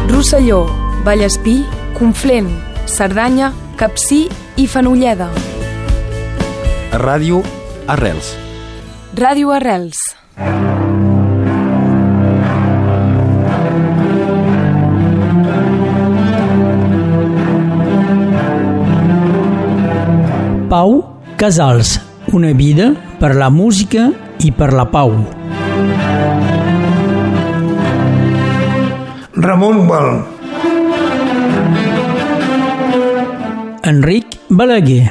Rosselló, Vallespí, Conflent, Cerdanya, Capcir i Fenolleda. Ràdio Arrels. Ràdio Arrels. Pau Casals, una vida per la música i per la pau. Ramon Gual. Enric Balaguer.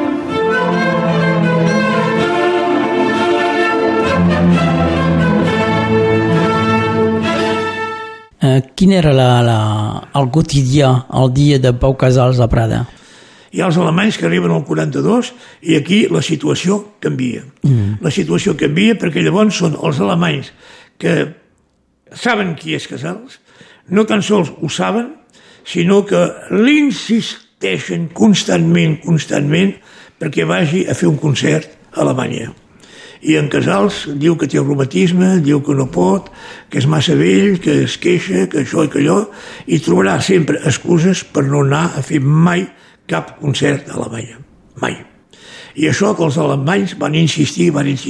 Quin era el quotidià, el dia de Pau Casals a Prada? Hi ha els alemanys que arriben al 42 i aquí la situació canvia. La situació canvia perquè llavors són els alemanys que saben qui és Casals, no tan sols ho saben, sinó que l'insisteixen constantment perquè vagi a fer un concert a Alemanya. I en Casals diu que té reumatisme, diu que no pot, que és massa vell, que es queixa, que això i que allò, i trobarà sempre excuses per no anar a fer mai cap concert a Alemanya. Mai. I això que els alemanys van insistir.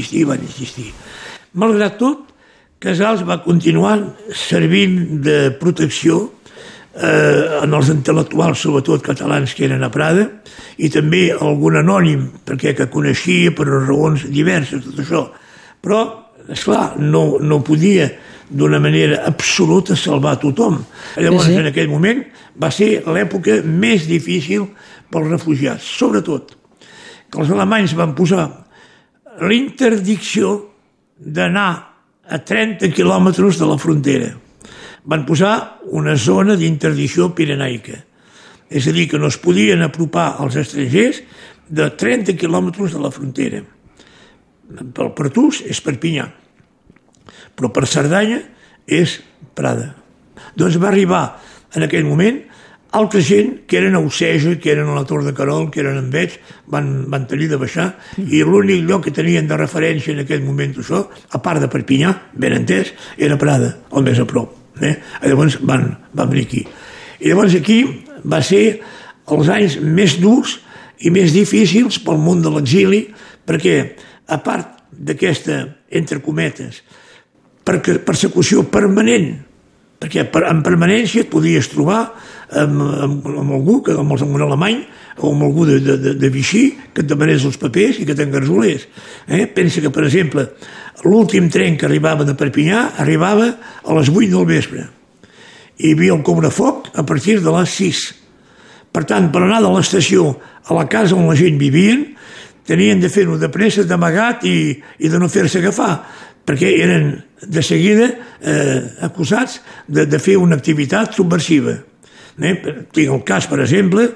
Malgrat tot, Casals va continuar servint de protecció en els intel·lectuals, sobretot catalans que eren a Prada, i també algun anònim, perquè que coneixia per raons diverses, tot això. Però, esclar, no podia d'una manera absoluta salvar tothom. Llavors, en aquell moment, va ser l'època més difícil pels refugiats. Sobretot, que els alemanys van posar l'interdicció d'anar a 30 quilòmetres de la frontera. Van posar una zona d'interdicció pirenaica. És a dir, que no es podien apropar als estrangers de 30 quilòmetres de la frontera. Per Pertús és Perpinyà, però per Cerdanya és Prada. Doncs va arribar en aquell moment altra gent que eren a Oceja, que eren a la Tor de Querol, que eren en Veig, van tenir de baixar, i l'únic lloc que tenien de referència en aquell moment això, a part de Perpinyà, ben entès, era Prada, el més a prop. Llavors van venir aquí. I llavors aquí va ser els anys més durs i més difícils pel món de l'exili, perquè a part d'aquesta, entre cometes, persecució permanent, perquè en permanència et podies trobar amb algú, amb un alemany o amb algú de Vichy que et demanés els papers i que t'engarzolés. Pensa que, per exemple, l'últim tren que arribava de Perpinyà arribava a les 8 del vespre. Hi havia el cobrafoc a partir de les 6. Per tant, per anar de l'estació a la casa on la gent vivien, tenien de fer-ho de pressa, d'amagat i de no fer-se agafar, perquè eren de seguida acusats de fer una activitat subversiva. Tinc el cas, per exemple,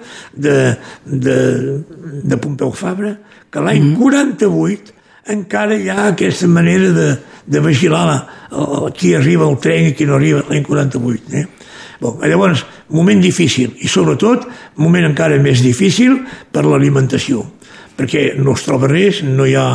de Pompeu Fabra, que l'any 48 encara hi ha aquesta manera de vigilar qui arriba al tren i qui no arriba l'any 48. Llavors, moment difícil, i sobretot moment encara més difícil per l'alimentació, perquè no es troba res, no hi ha...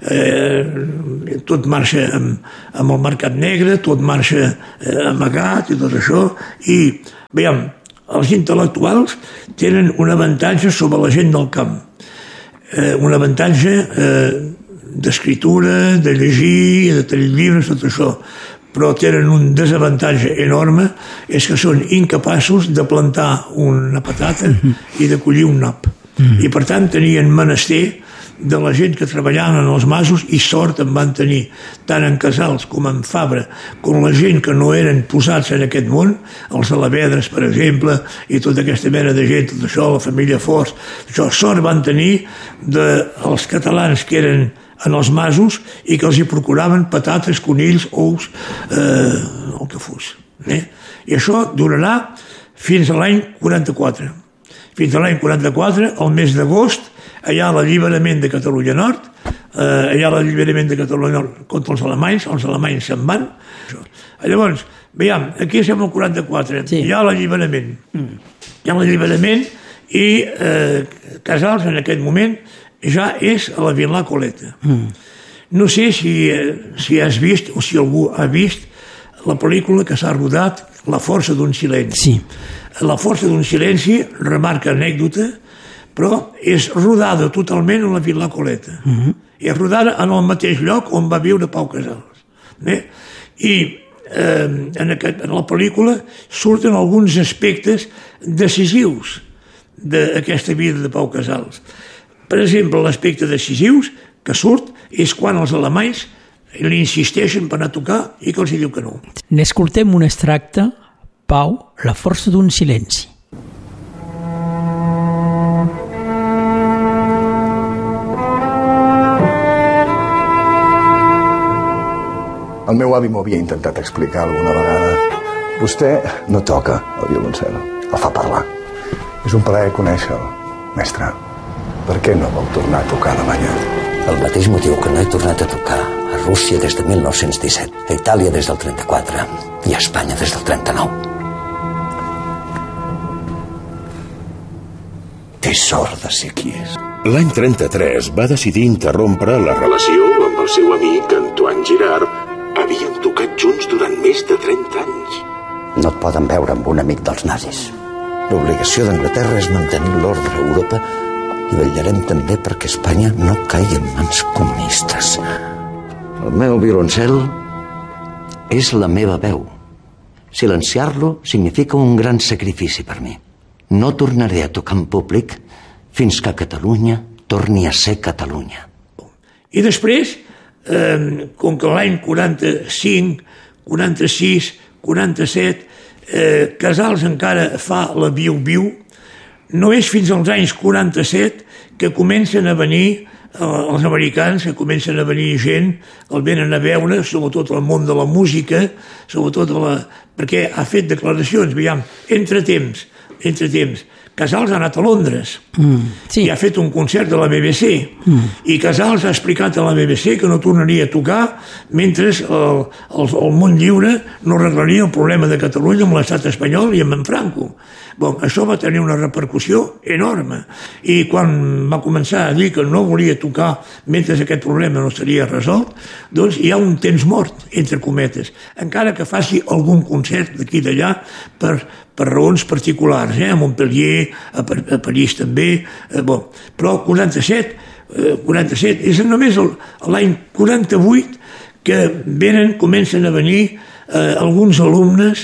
tot marxa amb el mercat negre, tot marxa amagat i tot això, i veiem, els intel·lectuals tenen un avantatge sobre la gent del camp, un avantatge d'escriptura, de llegir, de tenir llibres, tot això, però tenen un desavantatge enorme, és que són incapaços de plantar una patata i de collir un nap. I per tant tenien menester de la gent que treballaven en els masos, i sort en van tenir, tant en Casals com en Fabra, com la gent que no eren posats en aquest món, els Alavedres, per exemple, i tota aquesta mena de gent, tot això, la família Forts, això, sort van tenir dels catalans que eren en els masos i que els hi procuraven patates, conills, ous, el que fos. I això durarà fins a l'any 44. Fins a l'any 44, al mes d'agost, allà l'alliberament de Catalunya Nord, allà l'alliberament de Catalunya Nord contra els alemanys se'n van. Llavors, veiem, aquí estem al 44, hi ha l'alliberament. Hi ha l'alliberament i Casals en aquest moment ja és a la Vila Coleta. No sé si has vist o si algú ha vist la pel·lícula que s'ha rodat La força d'un silenci. Sí. La força d'un silenci, remarca anècdota, però és rodada totalment a la Vila Coleta. És rodada en el mateix lloc on va viure Pau Casals. I en la pel·lícula surten alguns aspectes decisius d'aquesta vida de Pau Casals. Per exemple, l'aspecte decisius que surt és quan els alemanys li insisteixen per anar a tocar i que els diu que no. N'escoltem un extracte, Pau, la força d'un silenci. El meu avi m'ho havia intentat explicar alguna vegada. Vostè no toca el violoncel, el fa parlar. És un plaer conèixer-lo, mestre. Per què no vol tornar a tocar a Alemanya? El mateix motiu que no he tornat a tocar a Rússia des de 1917, a Itàlia des del 34 i a Espanya des del 39. Té sort de ser qui és. L'any 33 va decidir interrompre la relació amb el seu amic Antoine Girard. Havien tocat junts durant més de 30 anys. No et poden veure amb un amic dels nazis. L'obligació d'Anglaterra és mantenir l'ordre a Europa i vetllarem també perquè Espanya no caigui en mans comunistes. El meu violoncel és la meva veu. Silenciar-lo significa un gran sacrifici per mi. No tornaré a tocar en públic fins que Catalunya torni a ser Catalunya. I després, com que l'any 45, 46, 47, Casals encara fa la viu-viu, no és fins als anys 47 que comencen a venir els americans, que comencen a venir gent, el venen a veure, sobretot al món de la música, sobretot perquè ha fet declaracions, veiem, entre temps, Casals ha anat a Londres i ha fet un concert de la BBC i Casals ha explicat a la BBC que no tornaria a tocar mentre el món lliure no arreglaria el problema de Catalunya amb l'estat espanyol i amb en Franco. Bon, això va tenir una repercussió enorme i quan va començar a dir que no volia tocar mentre aquest problema no seria resolt, doncs hi ha un temps mort, entre cometes, encara que faci algun concert d'aquí i d'allà per raons particulars, a Montpellier, a París també, però 47 és només l'any 48 que comencen a venir alguns alumnes,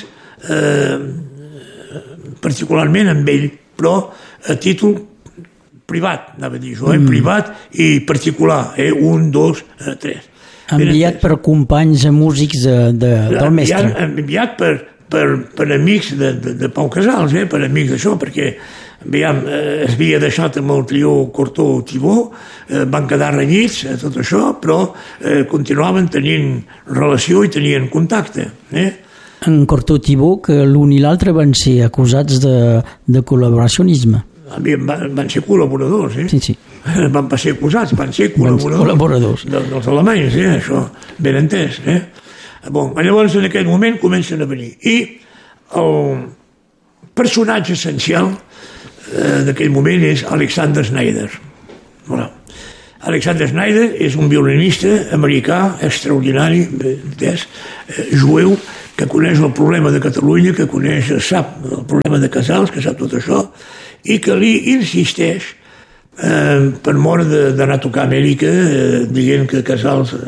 particularment amb ell, però a títol privat, anava a dir jo, privat i particular, 1, 2, 3. Enviat per companys músics del mestre. Enviat per amics de Pau Casals, per amics d'això, perquè es havia deixat amb el trio Cortot-Tibó, van quedar renyits, tot això, però continuaven tenint relació i tenien contacte. En Cortot-Tibó, que l'un i l'altre van ser acusats de col·laboracionisme. Van ser col·laboradors, Sí. Van ser acusats, van ser col·laboradors dels alemanys, això, ben entès, Llavors, en aquell moment, comencen a venir. I el personatge essencial d'aquell moment és Alexander Schneider. Alexander Schneider és un violinista americà extraordinari, jueu, que coneix el problema de Catalunya, que sap el problema de Casals, que sap tot això, i que li insisteix per mort d'anar a tocar a Amèrica, dient que Casals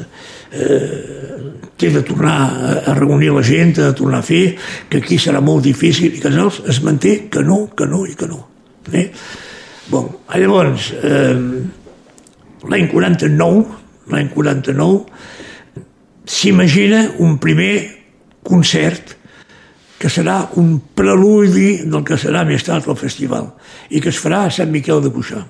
té de tornar a reunir la gent, de tornar a fer, que aquí serà molt difícil, i Casals es manté que no i que no. Llavors, l'any 49, s'imagina un primer concert que serà un preludi del que serà més tard el festival i que es farà a Sant Miquel de Cuixà.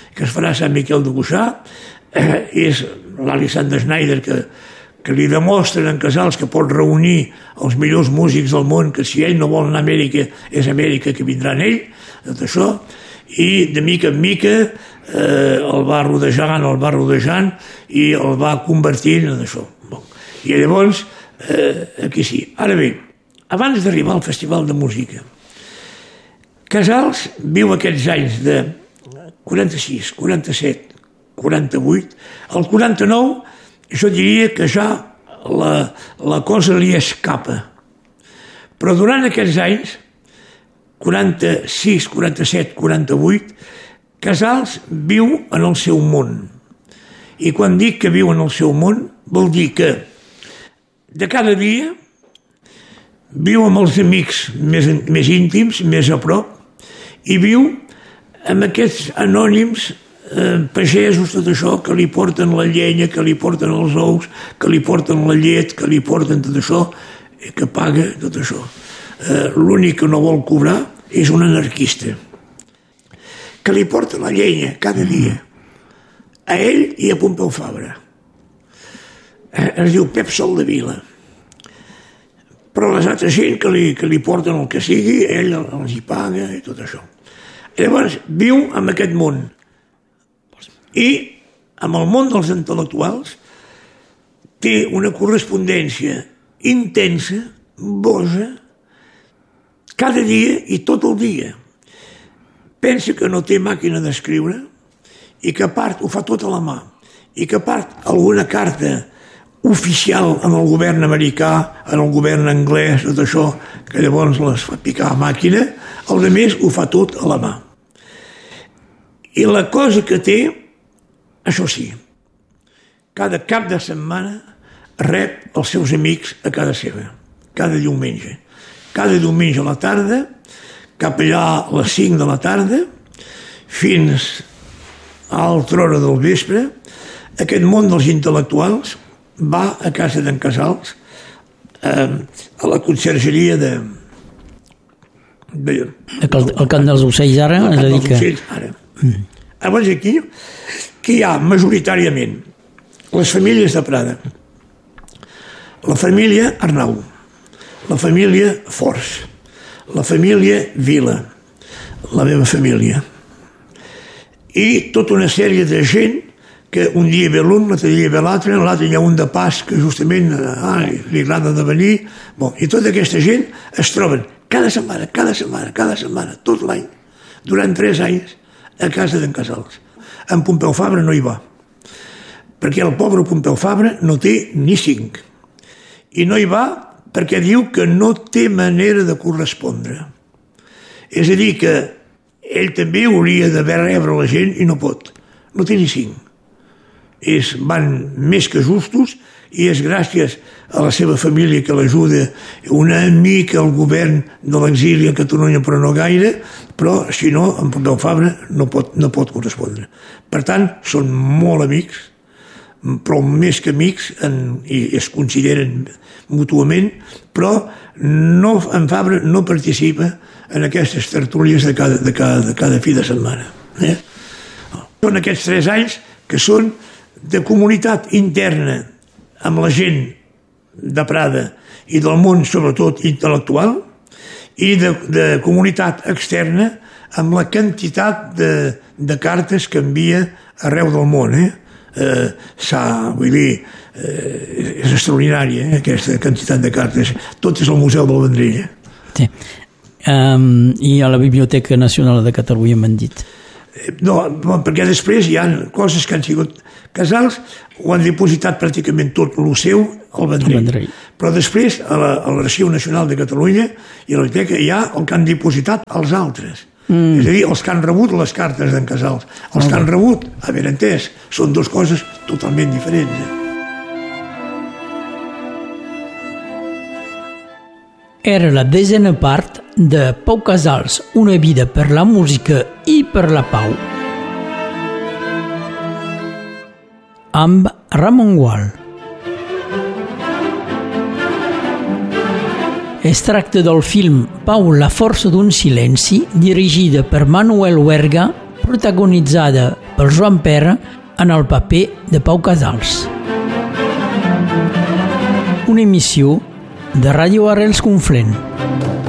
És l'Alexander Schneider que li demostren en Casals que pot reunir els millors músics del món, que si ell no vol anar a Amèrica, és Amèrica que vindrà en ell, tot això, i de mica en mica el va rodejant i el va convertint en això. I llavors, aquí sí. Ara bé, abans d'arribar al Festival de Música, Casals viu aquests anys de 46, 47, 48, el 49 jo diria que ja la cosa li escapa, Però durant aquests anys, 46, 47, 48, Casals viu en el seu món. I quan dic que viu en el seu món, vol dir que de cada dia viu amb els amics més íntims, més a prop, i viu amb aquests anònims pagesos, tot això, que li porten la llenya, que li porten els ous, que li porten la llet, que li porten tot això, i que paga tot això. L'únic que no vol cobrar és un anarquista, que li porta la llenya cada dia, a ell i a Pompeu Fabra. Es diu Pep Soldevila. Però les altres gent que li porten el que sigui, ell els hi paga i tot això. Llavors, viu en aquest món. I amb el món dels intel·lectuals té una correspondència intensa, boja, cada dia i tot el dia. Pensa que no té màquina d'escriure i que a part ho fa tot a la mà i que a part alguna carta oficial en el govern americà, en el govern anglès, tot això, que llavors les fa picar a màquina, el de més ho fa tot a la mà. I la cosa que té, això sí, cada cap de setmana rep els seus amics a casa seva, cada diumenge. Cada diumenge a la tarda, cap allà a les 5 de la tarda, fins a altra hora del vespre, aquest món dels intel·lectuals va a casa d'en Casals, a la consergeria de... El Camp dels Ocells ara? El Camp dels Ocells ara. Llavors aquí hi ha majoritàriament les famílies de Prada, la família Arnau, la família Fors, la família Vila, la meva família, i tota una sèrie de gent que un dia ve l'un, l'altre dia ve l'altre hi ha un de pas que justament li agrada de venir, i tota aquesta gent es troben cada setmana, tot l'any, durant 3 anys, a casa d'en Casals. En Pompeu Fabra no hi va, perquè el pobre Pompeu Fabra no té ni 5, i no hi va perquè diu que no té manera de correspondre. És a dir, que ell també hauria d'haver rebre la gent i no pot, no té ni 5. Van més que justos i és gràcies a la seva família que l'ajuda, una amica al govern de l'exili a Catalunya, però no gaire, però si no, en Pompeu Fabra no pot correspondre. Per tant, són molt amics, però més que amics, i es consideren mútuament, però en Fabra no participa en aquestes tertúlies de cada fi de setmana. Són aquests 3 anys que són de comunitat interna amb la gent de Prada i del món, sobretot, intel·lectual, i de comunitat externa amb la quantitat de cartes que envia arreu del món. Vull dir, és extraordinària, aquesta quantitat de cartes. Tot és al Museu del Vendrell. Sí. I a la Biblioteca Nacional de Catalunya m'han dit. No, perquè després hi ha coses que han sigut... Casals ho han dipositat pràcticament tot el seu al Vendrell. Però després a l'Arxiu Nacional de Catalunya i a la biblioteca hi ha el que han dipositat els altres. És a dir, els que han rebut les cartes d'en Casals. Els que han rebut, a ben entès, són 2 coses totalment diferents. Era la 10ª part de Pau Casals, una vida per la música i per la pau. Amb Ramon Gual. Es tracta del film Pau, la força d'un silenci, dirigida per Manuel Huerga, protagonitzada per Joan Pera en el paper de Pau Casals. Una emissió de Ràdio Arrels Conflent.